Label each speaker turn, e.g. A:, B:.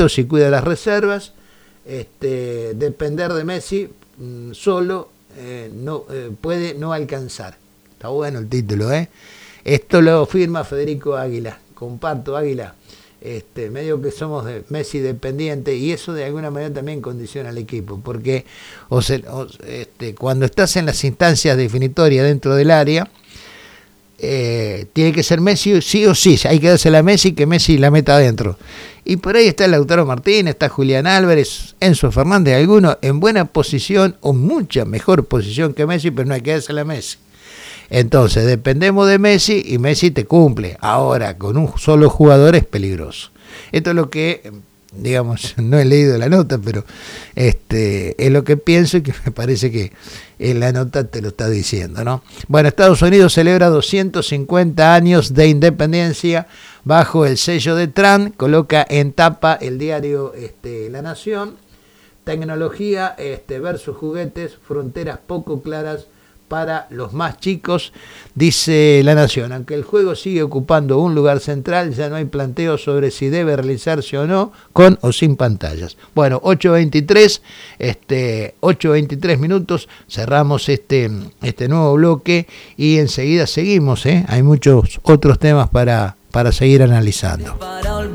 A: minutos y cuida las reservas. Depender de Messi solo puede no alcanzar. Está bueno el título, ¿eh? Esto lo firma Federico Águila. Comparto, Águila. Medio que somos de Messi dependiente, y eso de alguna manera también condiciona al equipo, porque cuando estás en las instancias definitorias dentro del área, tiene que ser Messi sí o sí, hay que dársela a Messi, que Messi la meta adentro. Y por ahí está Lautaro Martínez, está Julián Álvarez, Enzo Fernández, algunos en buena posición o mucha mejor posición que Messi, pero no hay que dársela a Messi. Entonces dependemos de Messi y Messi te cumple. Ahora, con un solo jugador es peligroso. Esto es lo que, digamos, no he leído la nota, pero es lo que pienso y que me parece que en la nota te lo está diciendo, ¿no? Bueno, Estados Unidos celebra 250 años de independencia bajo el sello de Trump, coloca en tapa el diario La Nación. Tecnología versus juguetes, fronteras poco claras para los más chicos, dice La Nación. Aunque el juego sigue ocupando un lugar central, ya no hay planteo sobre si debe realizarse o no, con o sin pantallas. Bueno, 8:23 minutos, cerramos este nuevo bloque y enseguida seguimos, hay muchos otros temas para seguir analizando.